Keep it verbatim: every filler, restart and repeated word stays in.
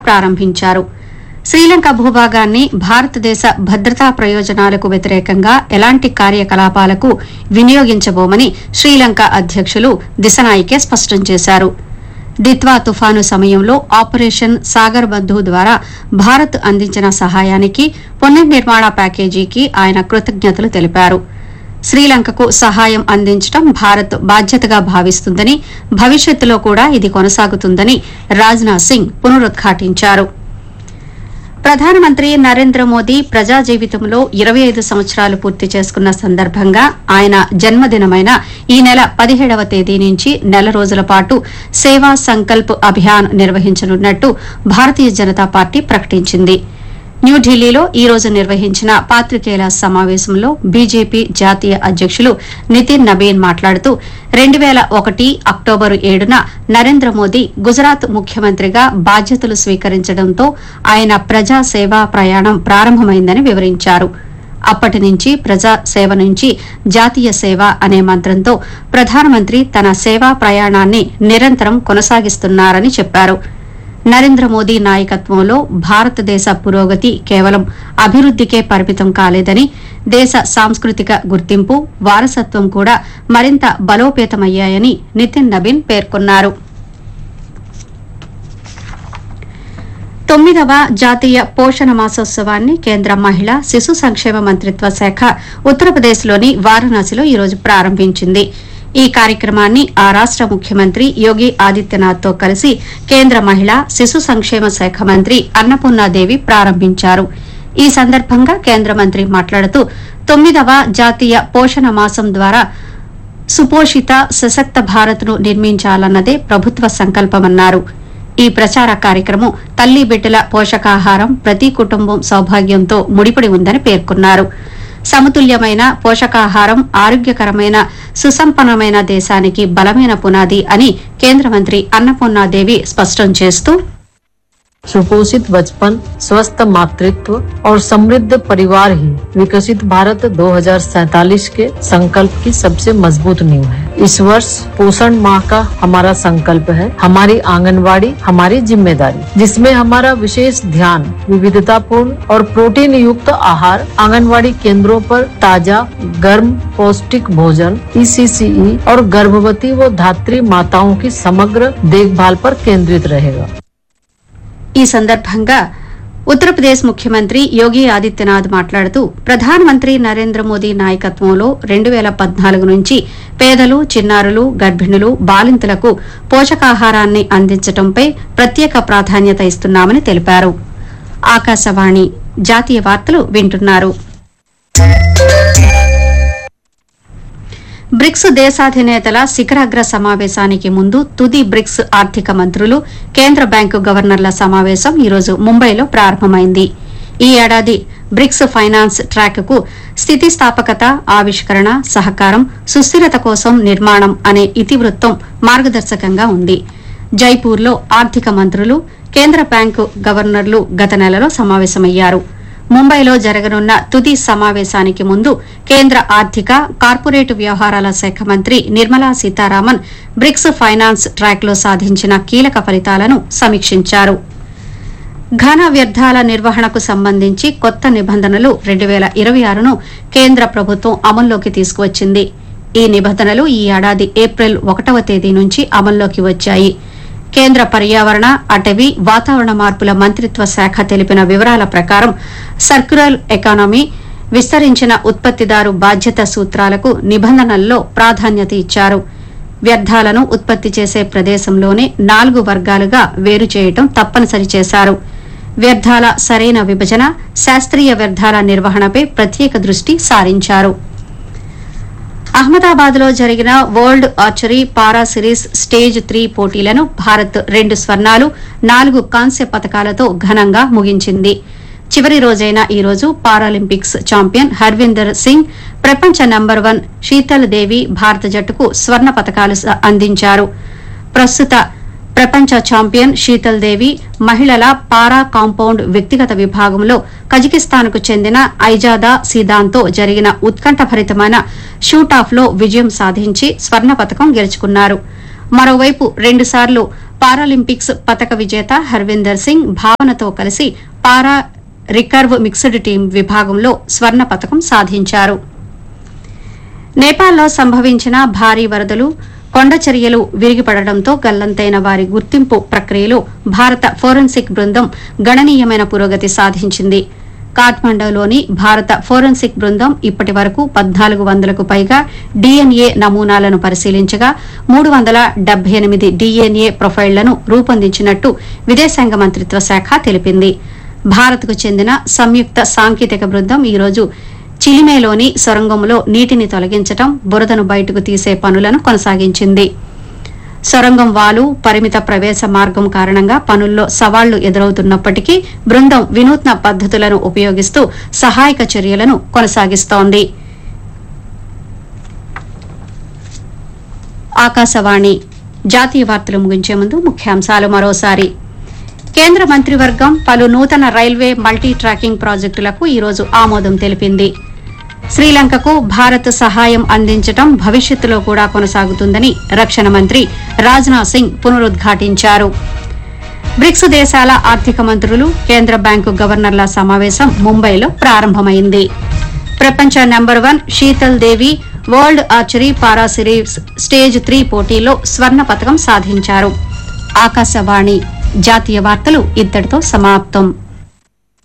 ప్రారంభించారు. శ్రీలంక భూభాగాన్ని భారతదేశ భద్రతా ప్రయోజనాలకు వ్యతిరేకంగా ఎలాంటి కార్యకలాపాలకు వినియోగించబోమని శ్రీలంక అధ్యకులు దిశనాయికే స్పష్టం చేశారు. దిత్వా తుఫాను సమయంలో ఆపరేషన్ సాగర్ బంధు ద్వారా భారత్ అందించిన సహాయానికి పునర్నిర్మాణ ప్యాకేజీకి ఆయన కృతజ్ఞతలు తెలిపారు. శ్రీలంకకు సహాయం అందించడం భారత్ బాధ్యతగా భావిస్తుందని, భవిష్యత్తులో కూడా ఇది కొనసాగుతుందని రాజ్నాథ్ సింగ్ పునరుద్ఘాటించారు. ప్రధానమంత్రి నరేంద్ర మోదీ ప్రజా జీవితంలో ఇరవై ఐదు సంవత్సరాలు పూర్తి చేసుకున్న సందర్భంగా ఆయన జన్మదినమైన ఈ నెల పదిహేడవ తేదీ నుంచి నెల రోజుల పాటు సేవా సంకల్ప్ అభియాన్ నిర్వహించనున్నట్టు భారతీయ జనతా పార్టీ ప్రకటించింది. న్యూఢిల్లీలో ఈ రోజు నిర్వహించిన పాత్రికేయుల సమావేశంలో బీజేపీ జాతీయ అధ్యకులు నితిన్ నబీన్ మాట్లాడుతూ రెండు పేల ఒకటి అక్టోబరు ఏడున నరేంద్ర మోదీ గుజరాత్ ముఖ్యమంత్రిగా బాధ్యతలు స్వీకరించడంతో ఆయన ప్రజా సేవా ప్రయాణం ప్రారంభమైందని వివరించారు. అప్పటి నుంచి ప్రజా సేవ నుంచి జాతీయ సేవ అనే మంత్రంతో ప్రధానమంత్రి తన సేవా ప్రయాణాన్ని నిరంతరం కొనసాగిస్తున్నారని చెప్పారు. నరేంద్ర మోదీ నాయకత్వంలో భారతదేశ పురోగతి కేవలం అభివృద్దికే పరిమితం కాలేదని, దేశ సాంస్కృతిక గుర్తింపు, వారసత్వం కూడా మరింత బలోపేతమయ్యాయని నితిన్ నబీన్ పేర్కొన్నారు. తొమ్మిదవ జాతీయ పోషణ మాసోత్సవాన్ని కేంద్ర మహిళా శిశు సంక్షేమ మంత్రిత్వ శాఖ ఉత్తరప్రదేశ్లోని వారణాసిలో ఈరోజు ప్రారంభించింది. ఈ కార్యక్రమాన్ని ఆ రాష్ట ముఖ్యమంత్రి యోగి ఆదిత్యనాథ్తో కలిసి కేంద్ర మహిళా శిశు సంక్షేమ శాఖ మంత్రి అన్నపూర్ణాదేవి ప్రారంభించారు. ఈ సందర్భంగా కేంద్ర మంత్రి మాట్లాడుతూ తొమ్మిదవ జాతీయ పోషణ మాసం ద్వారా సుపోషిత సశక్త భారత్ను నిర్మించాలన్నదే ప్రభుత్వ సంకల్పమన్నారు. ఈ ప్రచార కార్యక్రమం తల్లి బిడ్డల పోషకాహారం ప్రతి కుటుంబం సౌభాగ్యంతో ముడిపడి ఉందని పేర్కొన్నారు. సమతుల్యమైన పోషకాహారం ఆరోగ్యకరమైన సుసంపన్నమైన దేశానికి బలమైన పునాది అని కేంద్ర మంత్రి అన్నపూర్ణాదేవి స్పష్టం చేస్తూ सुपोषित बचपन, स्वस्थ मातृत्व और समृद्ध परिवार ही विकसित भारत दो हज़ार सैंतालीस के संकल्प की सबसे मजबूत नींव है। इस वर्ष पोषण माह का हमारा संकल्प है हमारी आंगनवाड़ी हमारी जिम्मेदारी, जिसमें हमारा विशेष ध्यान विविधतापूर्ण और प्रोटीन युक्त आहार, आंगनवाड़ी केंद्रों पर ताजा गर्म पौष्टिक भोजन, ई सी सी ई और गर्भवती व धात्री माताओं की समग्र देखभाल पर केंद्रित रहेगा। ఈ సందర్భంగా ఉత్తరప్రదేశ్ ముఖ్యమంత్రి యోగి ఆదిత్యనాథ్ మాట్లాడుతూ ప్రధానమంత్రి నరేంద్ర మోదీ నాయకత్వంలో రెండు పేల పద్నాలుగు నుంచి పేదలు, చిన్నారులు, గర్భిణులు, బాలింతలకు పోషకాహారాన్ని అందించడంపై ప్రత్యేక ప్రాధాన్యత ఇస్తున్నామని తెలిపారు. ఆకాశవాణి జాతీయ వార్తలు వింటున్నారు. బ్రిక్స్ దేశాధినేతల శిఖరాగ్ర సమావేశానికి ముందు తుది బ్రిక్స్ ఆర్థిక మంత్రులు, కేంద్ర బ్యాంకు గవర్నర్ల సమావేశం ఈరోజు ముంబైలో ప్రారంభమైంది. ఈ ఏడాది బ్రిక్స్ ఫైనాన్స్ ట్రాక్కు స్థితిస్థాపకత, ఆవిష్కరణ, సహకారం, సుస్థిరత కోసం నిర్మాణం అనే ఇతివృత్తం మార్గదర్శకంగా ఉంది. జైపూర్లో ఆర్థిక మంత్రులు, కేంద్ర బ్యాంకు గవర్నర్లు గత నెలలో సమావేశమయ్యారు. ముంబైలో జరగనున్న తుది సమావేశానికి ముందు కేంద్ర ఆర్థిక, కార్పొరేట్ వ్యవహారాల శాఖ మంత్రి నిర్మలా సీతారామన్ బ్రిక్స్ ఫైనాన్స్ ట్రాక్లో సాధించిన కీలక ఫలితాలను సమీక్షించారు. ఘన వ్యర్థాల నిర్వహణకు సంబంధించి కొత్త నిబంధనలు రెండు పేల ఇరవై ఆరును కేంద్ర ప్రభుత్వం అమల్లోకి తీసుకువచ్చింది. ఈ నిబంధనలు ఈ ఏడాది ఏప్రిల్ ఒకటవ తేదీ నుంచి అమల్లోకి వచ్చాయి. కేంద్ర పర్యావరణ, అటవీ, వాతావరణ మార్పుల మంత్రిత్వ శాఖ తెలిపిన వివరాల ప్రకారం సర్క్యులర్ ఎకానమీ, విస్తరించిన ఉత్పత్తిదారు బాధ్యత సూత్రాలకు నిబంధనల్లో ప్రాధాన్యత ఇచ్చారు. వ్యర్థాలను ఉత్పత్తి చేసే ప్రదేశంలోనే నాలుగు వర్గాలుగా వేరు చేయడం తప్పనిసరి చేశారు. వ్యర్థాల సరైన విభజన, శాస్త్రీయ వ్యర్థాల నిర్వహణపై ప్రత్యేక దృష్టి సారించారు. అహ్మదాబాద్ లో జరిగిన వరల్డ్ ఆర్చరీ పారా సిరీస్ స్టేజ్ త్రీ పోటీలను భారత్ రెండు స్వర్ణాలు, నాలుగు కాంస్య పతకాలతో ఘనంగా ముగించింది. చివరి రోజైన ఈ రోజు పారాలింపిక్స్ ఛాంపియన్ హర్విందర్ సింగ్, ప్రపంచ నంబర్ వన్ శీతల్ దేవి భారత జట్టుకు స్వర్ణ పతకాలు అందించారు. ప్రస్తుత ప్రపంచ ఛాంపియన్ శీతల్ దేవి మహిళల పారా కాంపౌండ్ వ్యక్తిగత విభాగంలో కజకిస్తాన్కు చెందిన ఐజాదా సీదాన్తో జరిగిన ఉత్కంఠభరితమైన షూటాఫ్లో విజయం సాధించి స్వర్ణ పతకం గెలుచుకున్నారు. మరోవైపు రెండుసార్లు పారాలింపిక్స్ పతక విజేత హర్విందర్ సింగ్ భావనతో కలిసి పారా రికర్వ్ మిక్స్డ్ టీం విభాగంలో స్వర్ణ పతకం సాధించారు. నేపాల్లో సంభవించిన భారీ వరదలు, కొండచర్యలు విరిగిపడడంతో గల్లంతైన వారి గుర్తింపు ప్రక్రియలో భారత ఫోరెన్సిక్ బృందం గణనీయమైన పురోగతి సాధించింది. కాఠ్మండూలోని భారత ఫోరెన్సిక్ బృందం ఇప్పటి వరకు పద్నాలుగు వందలకు పైగా డీఎన్ఏ నమూనాలను పరిశీలించగా మూడు వందల డెబ్బై ఎనిమిది డీఎన్ఏ ప్రొఫైళ్లను రూపొందించినట్టు విదేశాంగ మంత్రిత్వ శాఖ తెలిపింది. భారత్కు చెందిన సంయుక్త సాంకేతిక బృందం ఈరోజు చిలిమేలోని సొరంగంలో నీటిని తొలగించడం, బురదను బయటకు తీసే పనులను కొనసాగించింది. సొరంగం వాలు, పరిమిత ప్రవేశ మార్గం కారణంగా పనుల్లో సవాళ్లు ఎదురవుతున్నప్పటికీ బృందం వినూత్న పద్దతులను ఉపయోగిస్తూ సహాయక చర్యలను కొనసాగిస్తోంది. ఆకాశవాణి జాతీయ వార్తలు ముగించే ముందు ముఖ్యాంశాలు మరోసారి. కేంద్ర మంత్రివర్గం పలు నూతన రైల్వే మల్టీ ట్రాకింగ్ ప్రాజెక్టులకు ఈరోజు ఆమోదం తెలిపింది. శ్రీలంకకు భారత్ సహాయం అందించడం భవిష్యత్తులో కూడా కొనసాగుతుందని రక్షణ మంత్రి రాజ్నాథ్ సింగ్ పునరుద్ఘాటించారు. బ్రిక్స్ దేశాల ఆర్థిక మంత్రులు, కేంద్ర బ్యాంకు గవర్నర్ల సమావేశం ముంబైలో ప్రారంభమైంది. ప్రపంచ నెంబర్ వన్ శీతల్ దేవి వరల్డ్ ఆర్చరీ పారా సిరీస్ స్టేజ్ త్రీ పోటీలో స్వర్ణ పతకం సాధించారు. ఆకాశవాణి జాతీయ వార్తలు ఇంతటితో సమాప్తం.